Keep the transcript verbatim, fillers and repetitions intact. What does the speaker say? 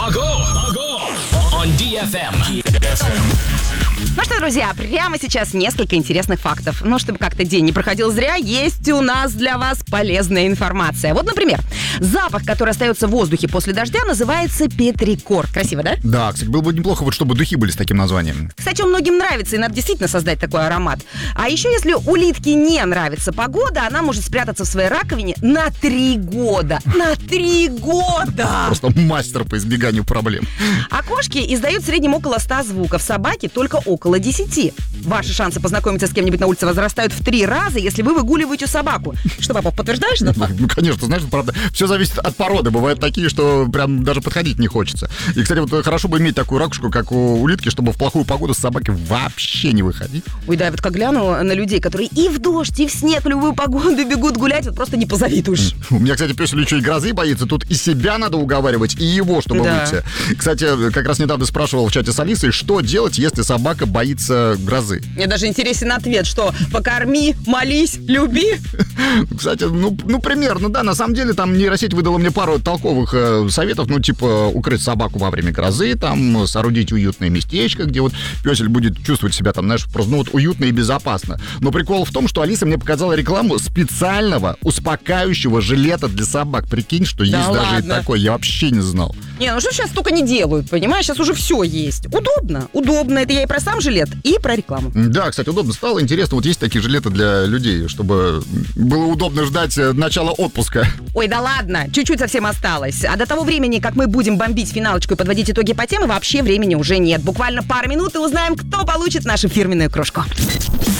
Ого! Ого! On ди эф эм. Ну что, друзья, прямо сейчас несколько интересных фактов. Ну, чтобы как-то день не проходил зря, есть у нас для вас полезная информация. Вот, например, запах, который остается в воздухе после дождя, называется петрикор. Красиво, да? Да, кстати, было бы неплохо, вот чтобы духи были с таким названием. Кстати, он многим нравится, и надо действительно создать такой аромат. А еще, если улитке не нравится погода, она может спрятаться в своей раковине на три года. На три года! Просто мастер по избеганию проблем. А кошки издают в среднем около ста звуков, собаки только около десяти. Ваши шансы познакомиться с кем-нибудь на улице возрастают в три раза, если вы выгуливаете собаку. Что, Попов, подтверждаешь этот факт? Ну, конечно, знаешь, правда, все зависит от породы. Бывают такие, что прям даже подходить не хочется. И, кстати, вот хорошо бы иметь такую ракушку, как у улитки, чтобы в плохую погоду с собакой вообще не выходить. Ой, да, я вот как гляну на людей, которые и в дождь, и в снег, в любую погоду бегут гулять, вот просто не позавидуешь. У меня, кстати, пёсель еще и грозы боится. Тут и себя надо уговаривать, и его, чтобы Да. выйти. Кстати, как раз недавно спрашивал в чате с Алисой, что делать, если собака боится грозы. Мне даже интересен ответ, что покорми, молись, люби. Кстати, ну, ну, примерно, да. На самом деле, там нейросеть выдала мне пару толковых э, советов. Ну, типа, укрыть собаку во время грозы, там, соорудить уютное местечко, где вот пёсель будет чувствовать себя там, знаешь, просто, ну, вот уютно и безопасно. Но прикол в том, что Алиса мне показала рекламу специального успокаивающего жилета для собак. Прикинь, что Да есть даже и ладно? такой. Я вообще не знал. Не, ну что сейчас только не делают, понимаешь? Сейчас уже все есть. Удобно, удобно. Это я и про сам жилет, и про рекламу. Да, кстати, удобно стало. Интересно, вот есть такие жилеты для людей, чтобы было удобно ждать э, начала отпуска. Ой, да ладно, чуть-чуть совсем осталось. А до того времени, как мы будем бомбить финалочку и подводить итоги по теме, вообще времени уже нет. Буквально пару минут и узнаем, кто получит нашу фирменную кружку.